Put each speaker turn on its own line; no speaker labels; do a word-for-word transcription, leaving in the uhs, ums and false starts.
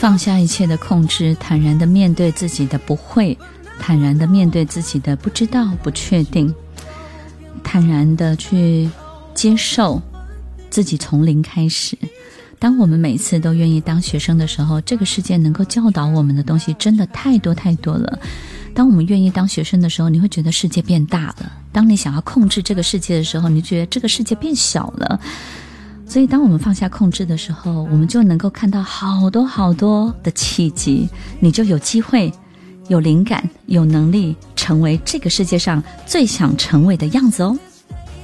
放下一切的控制，坦然地面对自己的不会，坦然地面对自己的不知道、不确定，坦然地去接受自己从零开始。当我们每次都愿意当学生的时候，这个世界能够教导我们的东西真的太多太多了。当我们愿意当学生的时候，你会觉得世界变大了。当你想要控制这个世界的时候，你觉得这个世界变小了。所以当我们放下控制的时候，我们就能够看到好多好多的契机，你就有机会、有灵感、有能力成为这个世界上最想成为的样子哦。